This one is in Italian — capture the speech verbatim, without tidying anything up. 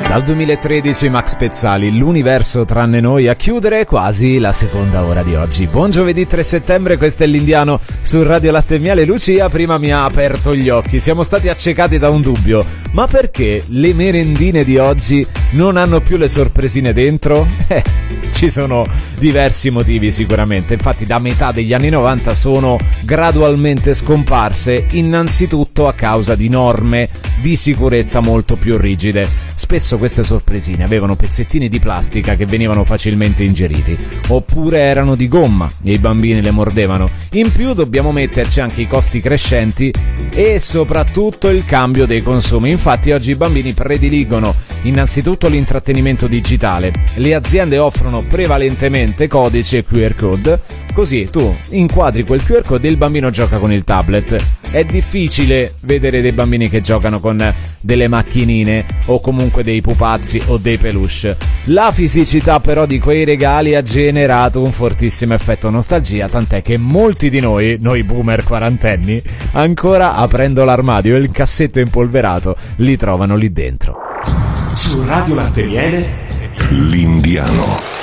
Dal duemilatredici Max Pezzali, l'universo tranne noi, a chiudere quasi la seconda ora di oggi. Buon giovedì tre settembre, questo è l'Indiano su Radio Latte e Miele. Lucia prima mi ha aperto gli occhi, siamo stati accecati da un dubbio. Ma perché le merendine di oggi non hanno più le sorpresine dentro? Eh, ci sono diversi motivi sicuramente, infatti da metà degli anni novanta sono gradualmente scomparse, innanzitutto a causa di norme di sicurezza molto più rigide. Spesso queste sorpresine avevano pezzettini di plastica che venivano facilmente ingeriti, oppure erano di gomma e i bambini le mordevano. In più dobbiamo metterci anche i costi crescenti e soprattutto il cambio dei consumi. Infatti oggi i bambini prediligono innanzitutto l'intrattenimento digitale. Le aziende offrono prevalentemente codici e Q R code, così tu inquadri quel Q R code e il bambino gioca con il tablet. È difficile vedere dei bambini che giocano con delle macchinine o comunque dei pupazzi o dei peluche. La fisicità però di quei regali ha generato un fortissimo effetto nostalgia, tant'è che molti di noi, noi boomer quarantenni, ancora aprendo l'armadio e il cassetto impolverato li trovano lì dentro. Su Radio Latte e Miele, l'Indiano.